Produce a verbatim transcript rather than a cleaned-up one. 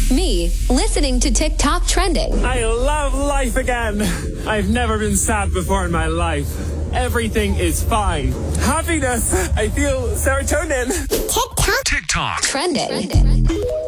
Me, listening to TikTok trending. I love life again. I've never been sad before in my life. Everything is fine. Happiness. I feel serotonin. TikTok. TikTok. Trending. Trending.